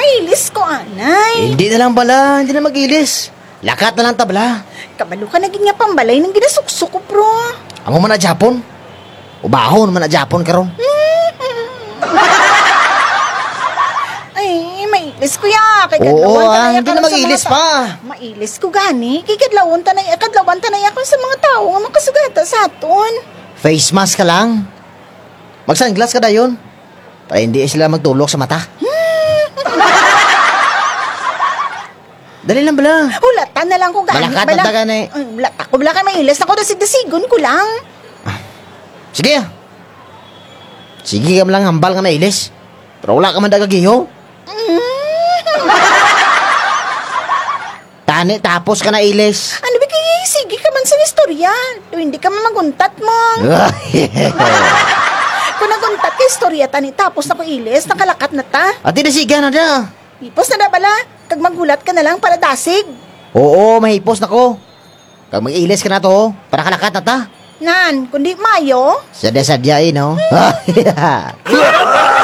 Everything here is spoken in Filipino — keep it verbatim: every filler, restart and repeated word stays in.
mailis ko, anay. Hindi na lang bala, hindi na mag-ilis. Lakat na lang tabla. Kabalo ka naging nga pambalay ng ginasuksok ko, bro. Amo man na Japon. Ubahon man na Japon karon. Ay, mailis ko ya. Kay Oo, kadlawan ah, tanay hindi ako na sa mag-ilis mga ta- pa. Mailis ko gani. Kay kadlawan tanay, kadlawan tanay ako sa mga tao nga makasugata sa aton. Face mask ka lang. Mag-sunglass ka dayon. Para hindi sila magtulok sa mata. Dali lang bala. Hulatan na lang ko gani. Malakat Bala- na taga na eh. Ay, Hulata ko bala kay mailis ako dasig-dasigon ko lang. Sige ah. Sige ka lang hambal nga mailis. Pero wala ka man dagagiho. Tani tapos ka na ilis. Ano ba kaya? Sige ka man sa istorya. Do hindi ka man maguntat mo. Kung naguntat ka istorya tani tapos na ko ilis, nakalakat na ta. Ati na siga na da. Ipos na na bala. Kag magulat ka na lang para dasig. Oo, mahipos na ko. Kag mag-ilis ka na to, para kalakat na ta. Nan, kundi mayo. Sadya-sadya eh, no?